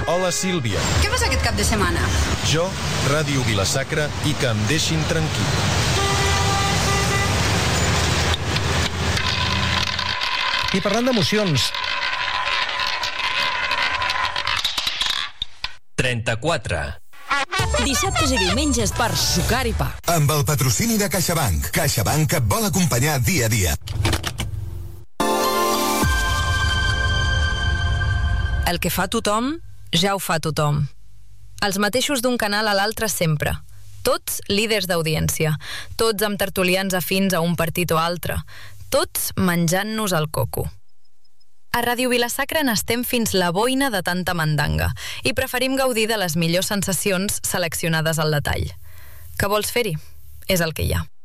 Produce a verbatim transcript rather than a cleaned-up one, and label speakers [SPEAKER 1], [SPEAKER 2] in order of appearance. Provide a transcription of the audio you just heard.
[SPEAKER 1] Hola, Sílvia.
[SPEAKER 2] Què fas aquest cap de setmana?
[SPEAKER 1] Jo, Ràdio Vila-sacra i que em deixin tranquil.
[SPEAKER 3] I parlant d'emocions...
[SPEAKER 4] trenta-quatre.
[SPEAKER 5] Dissabtes i diumenges per sucar i pa.
[SPEAKER 6] Amb el patrocini de CaixaBank. CaixaBank et vol acompanyar dia a dia.
[SPEAKER 7] El que fa tothom, ja ho fa tothom. Els mateixos d'un canal a l'altre sempre. Tots líders d'audiència. Tots amb tertulians afins a un partit o altre. Tots menjant-nos el coco. A Ràdio Vila-sacra n'estem fins la boina de tanta mandanga i preferim gaudir de les millors sensacions seleccionades al detall. Què vols fer-hi? És el que hi ha.